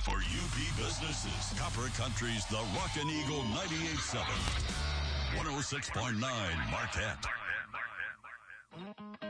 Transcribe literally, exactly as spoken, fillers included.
For U P businesses, Copper Country's The Rockin' Eagle ninety-eight point seven. one oh six point nine Marquette.